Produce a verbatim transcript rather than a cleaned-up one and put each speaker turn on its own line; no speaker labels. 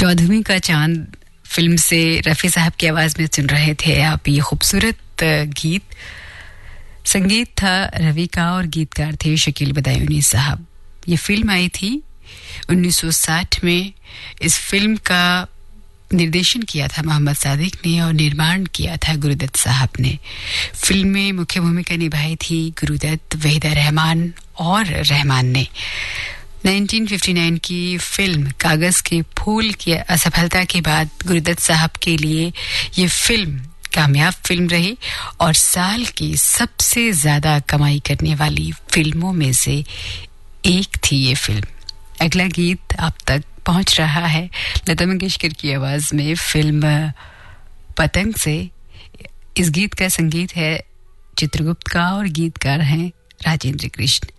चौदहवीं का चांद फिल्म से रफ़ी साहब की आवाज़ में सुन रहे थे आप ये खूबसूरत गीत। संगीत था रवि का और गीतकार थे शकील बदायूनी साहब। ये फिल्म आई थी उन्नीस सौ साठ में। इस फिल्म का निर्देशन किया था मोहम्मद सादिक ने और निर्माण किया था गुरुदत्त साहब ने। फिल्म में मुख्य भूमिका निभाई थी गुरुदत्त, वहीदा रहमान और रहमान ने। उन्नीस सौ उनसठ की फिल्म कागज के फूल की असफलता के बाद गुरुदत्त साहब के लिए ये फिल्म कामयाब फिल्म रही और साल की सबसे ज्यादा कमाई करने वाली फिल्मों में से एक थी ये फिल्म। अगला गीत आप तक पहुंच रहा है लता मंगेशकर की आवाज में फिल्म पतंग से। इस गीत का संगीत है चित्रगुप्त का और गीतकार हैं राजेंद्र कृष्ण।